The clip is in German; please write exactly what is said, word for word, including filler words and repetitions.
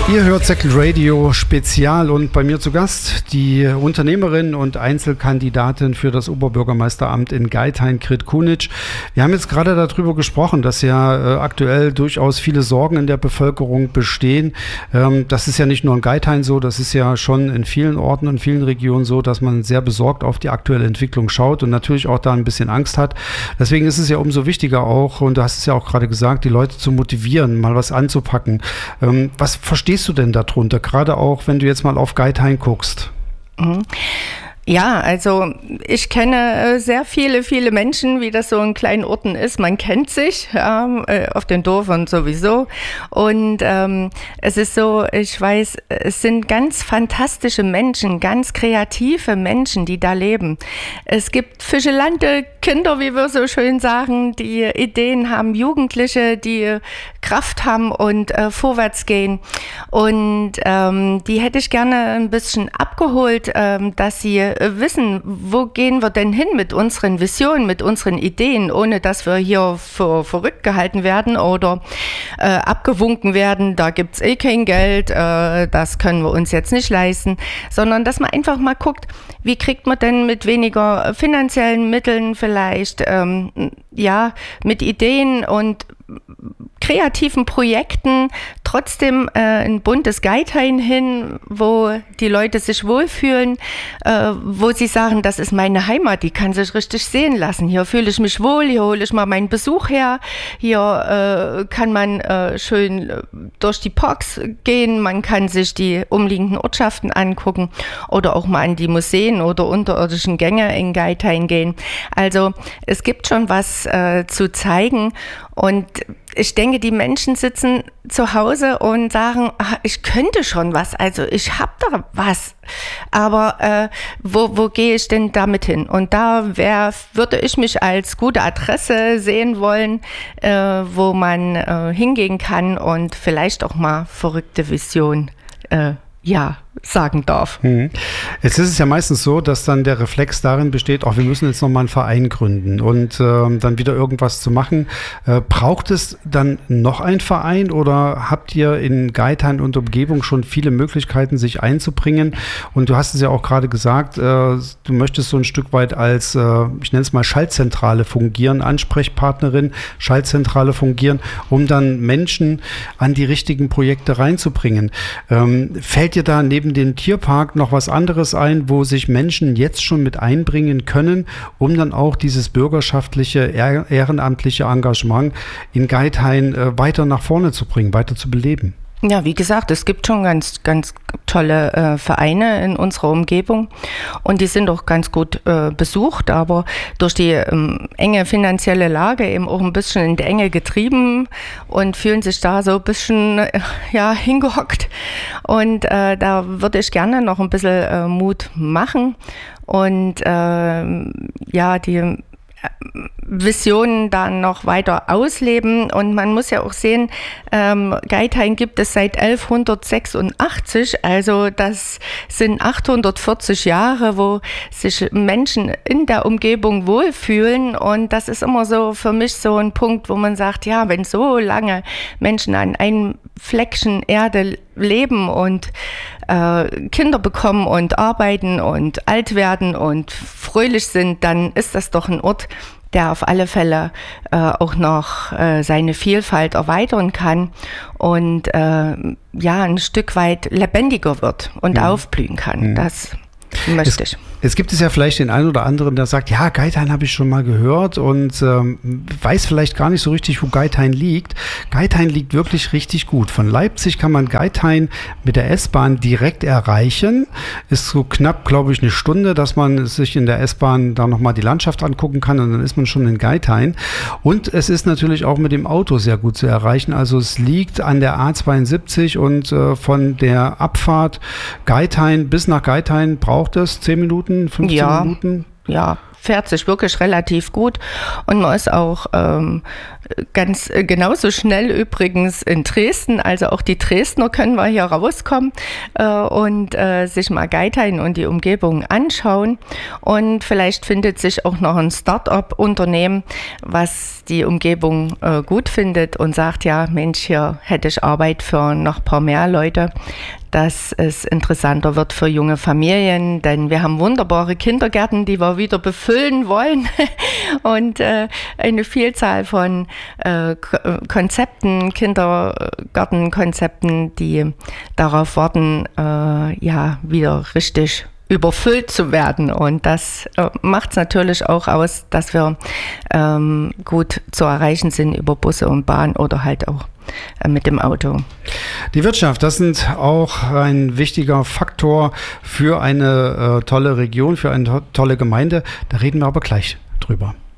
Ihr hört Second Radio Spezial und bei mir zu Gast die Unternehmerin und Einzelkandidatin für das Oberbürgermeisteramt in Geithain, Grit Kunitsch. Wir haben jetzt gerade darüber gesprochen, dass ja äh, aktuell durchaus viele Sorgen in der Bevölkerung bestehen. Ähm, das ist ja nicht nur in Geithain so, das ist ja schon in vielen Orten und vielen Regionen so, dass man sehr besorgt auf die aktuelle Entwicklung schaut und natürlich auch da ein bisschen Angst hat. Deswegen ist es ja umso wichtiger auch, und du hast es ja auch gerade gesagt, die Leute zu motivieren, mal was anzupacken. Ähm, was verstehst du denn darunter, gerade auch, wenn du jetzt mal auf Geithain guckst? Mhm. Ja, also ich kenne sehr viele, viele Menschen, wie das so in kleinen Orten ist. Man kennt sich, ja, auf den Dörfern sowieso. Und ähm, es ist so, ich weiß, es sind ganz fantastische Menschen, ganz kreative Menschen, die da leben. Es gibt fischelante Kinder, wie wir so schön sagen, die Ideen haben, Jugendliche, die Kraft haben und äh, vorwärts gehen. Und ähm, die hätte ich gerne ein bisschen abgeholt, ähm, dass sie wissen, wo gehen wir denn hin mit unseren Visionen, mit unseren Ideen, ohne dass wir hier für verrückt gehalten werden oder äh, abgewunken werden, da gibt's eh kein Geld, äh, das können wir uns jetzt nicht leisten, sondern dass man einfach mal guckt, wie kriegt man denn mit weniger finanziellen Mitteln vielleicht, ähm, ja, mit Ideen und kreativen Projekten trotzdem äh, ein buntes Geithain hin, wo die Leute sich wohlfühlen, äh, wo sie sagen, das ist meine Heimat, die kann sich richtig sehen lassen. Hier fühle ich mich wohl, hier hole ich mal meinen Besuch her, hier äh, kann man äh, schön durch die Parks gehen, man kann sich die umliegenden Ortschaften angucken oder auch mal an die Museen oder unterirdischen Gänge in Geithain gehen. Also es gibt schon was äh, zu zeigen und ich denke, die Menschen sitzen zu Hause und sagen, ach, ich könnte schon was, also ich habe da was, aber äh, wo, wo gehe ich denn damit hin? Und da wär, würde ich mich als gute Adresse sehen wollen, äh, wo man äh, hingehen kann und vielleicht auch mal verrückte Visionen äh, ja, sagen darf. Mhm. Jetzt ist es ja meistens so, dass dann der Reflex darin besteht, auch wir müssen jetzt nochmal einen Verein gründen und äh, dann wieder irgendwas zu machen. Äh, braucht es dann noch einen Verein oder habt ihr in Geithain und Umgebung schon viele Möglichkeiten, sich einzubringen? Und du hast es ja auch gerade gesagt, äh, du möchtest so ein Stück weit als, äh, ich nenne es mal Schaltzentrale fungieren, Ansprechpartnerin, Schaltzentrale fungieren, um dann Menschen an die richtigen Projekte reinzubringen. Ähm, fällt dir da neben dem Tierpark noch was anderes ein, wo sich Menschen jetzt schon mit einbringen können, um dann auch dieses bürgerschaftliche, ehrenamtliche Engagement in Geithain äh, weiter nach vorne zu bringen, weiter zu beleben? Ja, wie gesagt, es gibt schon ganz, ganz tolle äh, Vereine in unserer Umgebung und die sind auch ganz gut äh, besucht, aber durch die ähm, enge finanzielle Lage eben auch ein bisschen in die Enge getrieben und fühlen sich da so ein bisschen äh, ja, hingehockt. Und äh, da würde ich gerne noch ein bisschen äh, Mut machen und äh, ja, die Visionen dann noch weiter ausleben. Und man muss ja auch sehen, ähm, Geithain gibt es seit elfhundertsechsundachtzig, also das sind achthundertvierzig Jahre, wo sich Menschen in der Umgebung wohlfühlen. Und das ist immer so für mich so ein Punkt, wo man sagt, ja, wenn so lange Menschen an einem Fleckchen Erde leben und äh, Kinder bekommen und arbeiten und alt werden und fröhlich sind, dann ist das doch ein Ort, der auf alle Fälle äh, auch noch äh, seine Vielfalt erweitern kann und äh, ja ein Stück weit lebendiger wird und mhm. aufblühen kann. Mhm. Das möchte ich. Jetzt gibt es ja vielleicht den einen oder anderen, der sagt, ja, Geithain habe ich schon mal gehört und ähm, weiß vielleicht gar nicht so richtig, wo Geithain liegt. Geithain liegt wirklich richtig gut. Von Leipzig kann man Geithain mit der S-Bahn direkt erreichen. Ist so knapp, glaube ich, eine Stunde, dass man sich in der S-Bahn da nochmal die Landschaft angucken kann und dann ist man schon in Geithain. Und es ist natürlich auch mit dem Auto sehr gut zu erreichen. Also es liegt an der A zweiundsiebzig und äh, von der Abfahrt Geithain bis nach Geithain braucht es zehn Minuten, fünfzehn ja, Minuten? Ja, fährt sich wirklich relativ gut und man ist auch ähm, ganz äh, genauso schnell übrigens in Dresden. Also auch die Dresdner können wir hier rauskommen äh, und äh, sich mal Geithain und die Umgebung anschauen. Und vielleicht findet sich auch noch ein Start-up-Unternehmen, was die Umgebung äh, gut findet und sagt, ja Mensch, hier hätte ich Arbeit für noch ein paar mehr Leute, dass es interessanter wird für junge Familien, denn wir haben wunderbare Kindergärten, die wir wieder befüllen wollen und äh, eine Vielzahl von äh, Konzepten, Kindergartenkonzepten, die darauf warten, äh, ja, wieder richtig überfüllt zu werden. Und das äh, macht es natürlich auch aus, dass wir ähm, gut zu erreichen sind über Busse und Bahn oder halt auch äh, mit dem Auto. Die Wirtschaft, das sind auch ein wichtiger Faktor für eine äh, tolle Region, für eine to- tolle Gemeinde. Da reden wir aber gleich drüber.